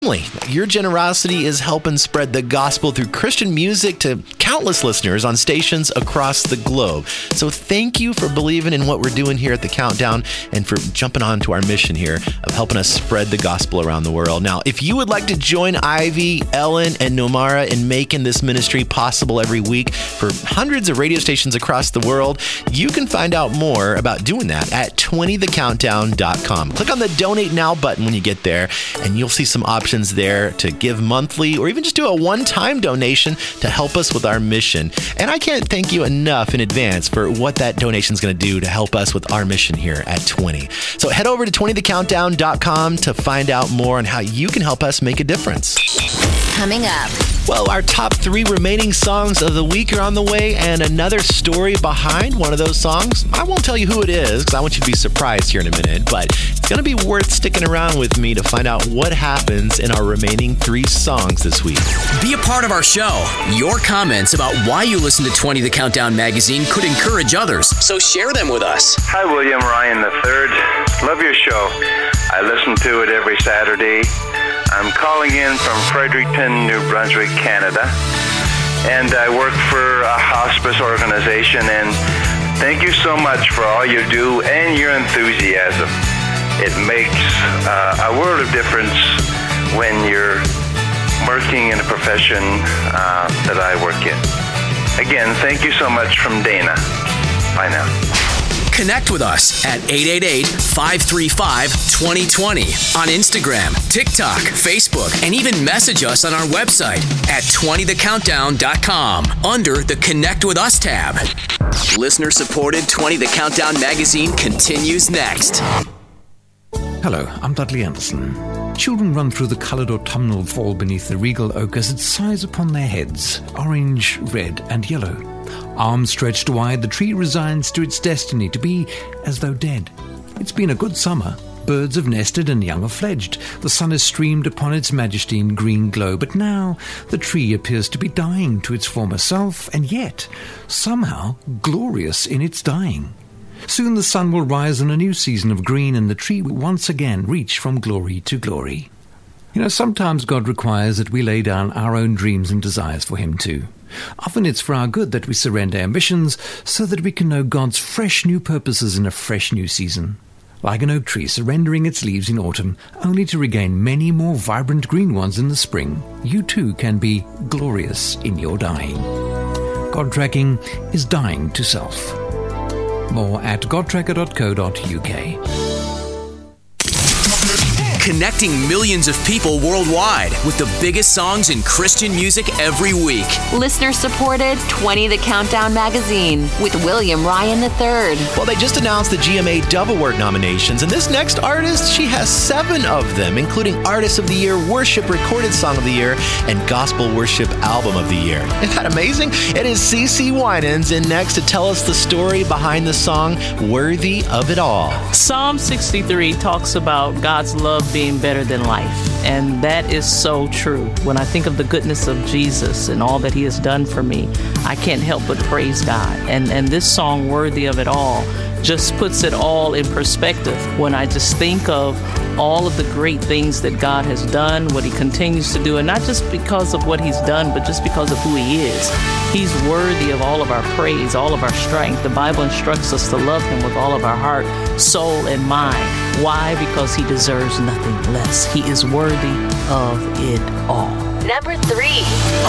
Your generosity is helping spread the gospel through Christian music to countless listeners on stations across the globe. So thank you for believing in what we're doing here at The Countdown and for jumping on to our mission here of helping us spread the gospel around the world. Now, if you would like to join Ivy, Ellen, and Nomara in making this ministry possible every week for hundreds of radio stations across the world, you can find out more about doing that at 20thecountdown.com. Click on the Donate Now button when you get there, and you'll see some options there to give monthly or even just do a one-time donation to help us with our mission. And I can't thank you enough in advance for what that donation is going to do to help us with our mission here at 20. So head over to 20thecountdown.com to find out more on how you can help us make a difference. Coming up. Well, our top 3 remaining songs of the week are on the way, and another story behind one of those songs. I won't tell you who it is because I want you to be surprised here in a minute, but it's going to be worth sticking around with me to find out what happens in our remaining 3 songs this week. Be a part of our show. Your comments about why you listen to 20 The Countdown magazine could encourage others, so share them with us. Hi, William Ryan III. Love your show. I listen to it every Saturday. I'm calling in from Fredericton, New Brunswick, Canada, and I work for a hospice organization, and thank you so much for all you do and your enthusiasm. It makes a world of difference when you're working in a profession that I work in. Again, thank you so much from Dana. Bye now. Connect with us at 888-535-2020 on Instagram, TikTok, Facebook, and even message us on our website at 20thecountdown.com under the Connect with Us tab. Listener-supported 20 The Countdown magazine continues next. Hello, I'm Dudley Anderson. Children run through the coloured autumnal fall beneath the regal oak as it sighs upon their heads, orange, red, and yellow. Arms stretched wide, the tree resigns to its destiny to be as though dead. It's been a good summer. Birds have nested and young have fledged. The sun has streamed upon its majesty in green glow, but now the tree appears to be dying to its former self, and yet somehow glorious in its dying. Soon the sun will rise on a new season of green, and the tree will once again reach from glory to glory. You know, sometimes God requires that we lay down our own dreams and desires for Him too. Often it's for our good that we surrender ambitions so that we can know God's fresh new purposes in a fresh new season. Like an oak tree surrendering its leaves in autumn, only to regain many more vibrant green ones in the spring, you too can be glorious in your dying. God tracking is dying to self. More at godtracker.co.uk. Connecting millions of people worldwide with the biggest songs in Christian music every week. Listener-supported 20 The Countdown magazine with William Ryan III. Well, they just announced the GMA Double Award nominations, and this next artist, she has 7 of them, including Artist of the Year, Worship Recorded Song of the Year, and Gospel Worship Album of the Year. Isn't that amazing? It is CeCe Winans in next to tell us the story behind the song Worthy of It All. Psalm 63 talks about God's love being better than life, and that is so true. When I think of the goodness of Jesus and all that He has done for me, I can't help but praise God. And this song, Worthy of It All, just puts it all in perspective when I just think of all of the great things that God has done, what He continues to do, and not just because of what He's done, but just because of who He is. He's worthy of all of our praise, all of our strength. The Bible instructs us to love Him with all of our heart, soul, and mind. Why? Because He deserves nothing less. He is worthy of it all. Number 3.